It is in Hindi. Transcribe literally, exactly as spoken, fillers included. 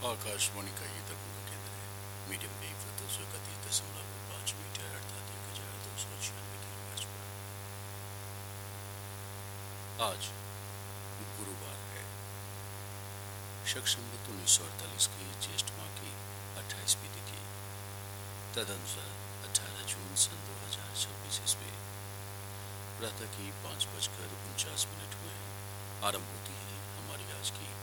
आकाशवाणी का ये दरभंगा केंद्र है। मीडियम वेव दो सौ इकतीस दशमलव पाँच मीटर अर्थात एक हजार दो सौ छियानवे किलोहर्ट्ज पर। आज गुरुवार है, शक संवत उन्नीस सौ अड़तालीस की ज्येष्ठ माह की अट्ठाईसवीं तिथि, तदनुसार अठारह जून सन दो हजार छब्बीस ईस्वी। प्रातः की पाँच बजकर उनचास मिनट हुए। आरंभ होती है हमारी आज की